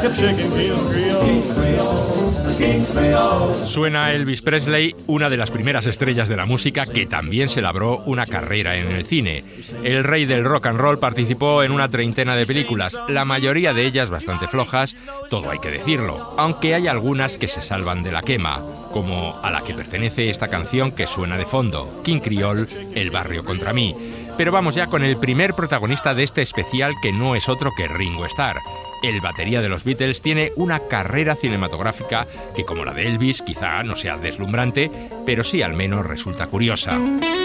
Suena Elvis Presley, una de las primeras estrellas de la música que también se labró una carrera en el cine. El rey del rock and roll participó en una treintena de películas, la mayoría de ellas bastante flojas, todo hay que decirlo, aunque hay algunas que se salvan de la quema, como a la que pertenece esta canción que suena de fondo, King Creole, El barrio contra mí. Pero vamos ya con el primer protagonista de este especial, que no es otro que Ringo Starr. El batería de los Beatles tiene una carrera cinematográfica que, como la de Elvis, quizá no sea deslumbrante, pero sí al menos resulta curiosa.